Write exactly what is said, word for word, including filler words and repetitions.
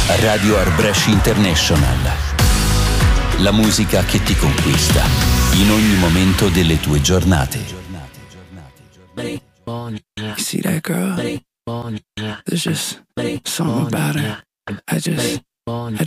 Radio Arbresh International. La musica che ti conquista in ogni momento delle tue giornate. You see that girl? There's just something about her. I just, I